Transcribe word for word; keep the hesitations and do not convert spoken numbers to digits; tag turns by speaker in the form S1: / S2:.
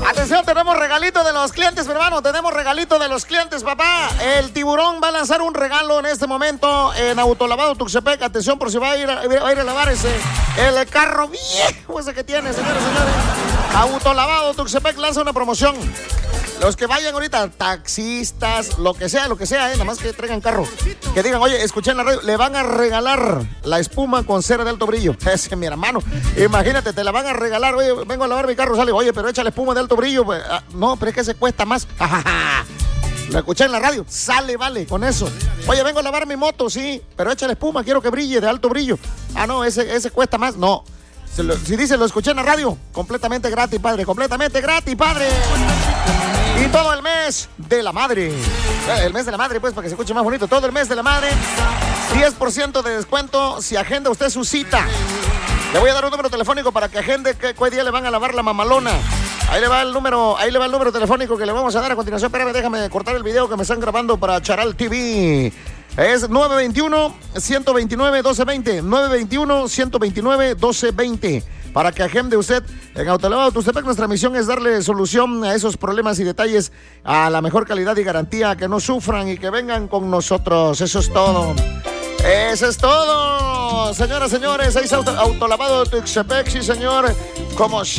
S1: Atención, tenemos regalito de los clientes, mi hermano. Tenemos regalito de los clientes, papá. El Tiburón va a lanzar un regalo en este momento en Autolavado Tuxtepec. Atención por si va a ir a, va a, ir a lavar ese el carro viejo ese que tiene, señores, señores. Autolavado Tuxtepec lanza una promoción. Los que vayan ahorita, taxistas, lo que sea, lo que sea, eh, nada más que traigan carro. Que digan, oye, escuché en la radio, le van a regalar la espuma con cera de alto brillo. Ese, mi hermano. Imagínate, te la van a regalar. Oye, vengo a lavar mi carro, sale. Oye, pero échale espuma de alto brillo. Pues, ah, no, pero es que se cuesta más. Lo escuché en la radio. Sale, vale, con eso. Oye, vengo a lavar mi moto, sí, pero échale espuma, quiero que brille de alto brillo. Ah, no, ese, ese cuesta más. No. Si, lo, si dice, lo escuché en la radio, completamente gratis, padre. Completamente gratis, padre. Y todo el mes de la madre. El mes de la madre, pues, para que se escuche más bonito. Todo el mes de la madre. diez por ciento de descuento si agenda usted su cita. Le voy a dar un número telefónico para que agende qué, qué día le van a lavar la mamalona. Ahí le va el número, ahí le va el número telefónico que le vamos a dar a continuación. Espérame, déjame cortar el video que me están grabando para Charal T V. Es nueve dos uno, uno dos nueve, uno dos dos cero. nueve dos uno, uno dos nueve, uno dos dos cero. Para que agende usted en Autolavado Tuxtepec. Nuestra misión es darle solución a esos problemas y detalles a la mejor calidad y garantía, que no sufran y que vengan con nosotros. Eso es todo. Eso es todo. Señoras, señores, ahí está Autolavado Tuxtepec, sí, señor. Como